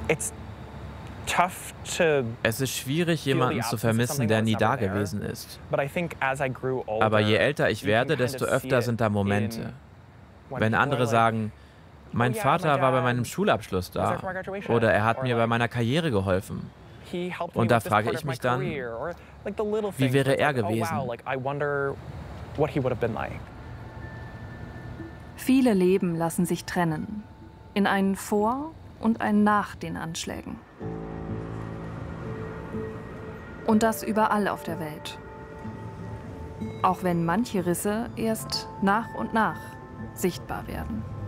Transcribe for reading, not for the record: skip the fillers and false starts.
Es ist schwierig, jemanden zu vermissen, der nie da gewesen ist. Aber je älter ich werde, desto öfter sind da Momente. Wenn andere sagen, mein Vater war bei meinem Schulabschluss da oder er hat mir bei meiner Karriere geholfen. Und da frage ich mich dann, wie wäre er gewesen? Viele Leben lassen sich trennen. In ein Vor und ein Nach den Anschlägen. Und das überall auf der Welt. Auch wenn manche Risse erst nach und nach sichtbar werden.